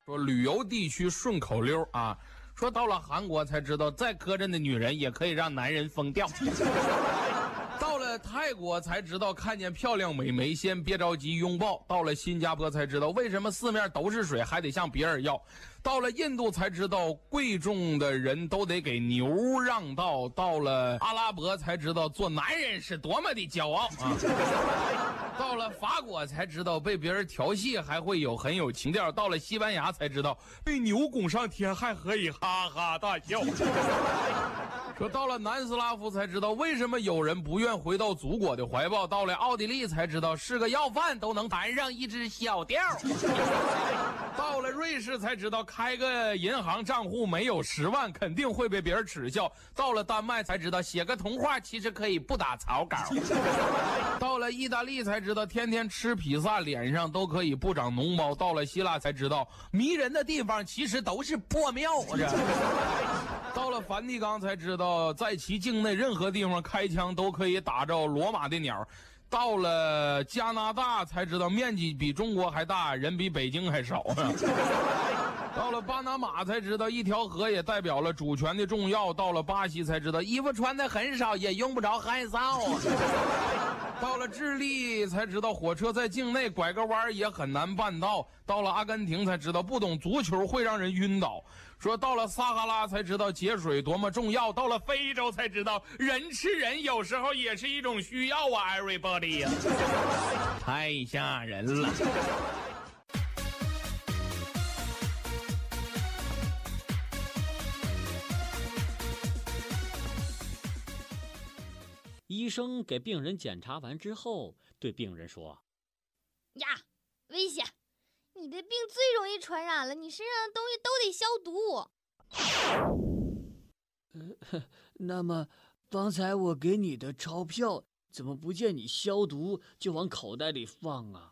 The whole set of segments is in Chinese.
说旅游地区顺口溜啊，说到了韩国才知道，再磕碜的女人也可以让男人疯掉。到了泰国才知道，看见漂亮美眉先别着急拥抱。到了新加坡才知道，为什么四面都是水还得向别人要。到了印度才知道，贵重的人都得给牛让道。到了阿拉伯才知道，做男人是多么的骄傲啊。到了法国才知道，被别人调戏还会很有情调。到了西班牙才知道，被牛拱上天还可以哈哈大笑。说到了南斯拉夫才知道，为什么有人不愿回到祖国的怀抱。到了奥地利才知道，是个要饭都能弹上一只小调。到了瑞士才知道，开个银行账户没有10万肯定会被别人耻笑。到了丹麦才知道，写个童话其实可以不打草稿。到了意大利才知道，天天吃披萨脸上都可以不长脓包。到了希腊才知道，迷人的地方其实都是破庙。到了梵蒂冈才知道，在其境内任何地方开枪都可以打着罗马的鸟。到了加拿大才知道，面积比中国还大，人比北京还少。到了巴拿马才知道，一条河也代表了主权的重要。到了巴西才知道，衣服穿的很少也用不着害臊。到了智利才知道，火车在境内拐个弯也很难办到。到了阿根廷才知道，不懂足球会让人晕倒。说到了撒哈拉才知道，节水多么重要。到了非洲才知道，人吃人有时候也是一种需要啊 ，everybody 呀，太吓人了。 医生给病人检查完之后，对病人说： 呀，危险！你的病最容易传染了，你身上的东西都得消毒。 那么方才我给你的钞票，怎么不见你消毒就往口袋里放啊？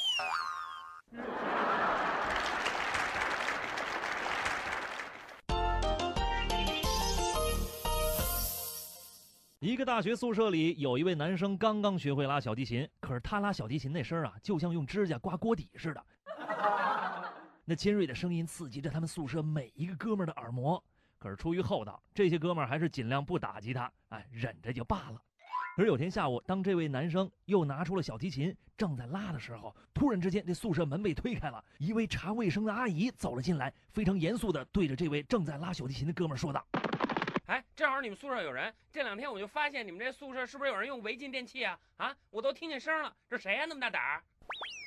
一个大学宿舍里有一位男生刚刚学会拉小提琴，可是他拉小提琴那声啊，就像用指甲刮锅底似的。那尖锐的声音刺激着他们宿舍每一个哥们儿的耳膜。可是出于厚道，这些哥们儿还是尽量不打击他，忍着就罢了。而有天下午，当这位男生又拿出了小提琴，正在拉的时候，突然之间，这宿舍门被推开了，一位查卫生的阿姨走了进来，非常严肃地对着这位正在拉小提琴的哥们儿说道： 哎，正好你们宿舍有人，这2天我就发现你们这宿舍是不是有人用违禁电器啊？我都听见声了，这谁呀那么大胆儿？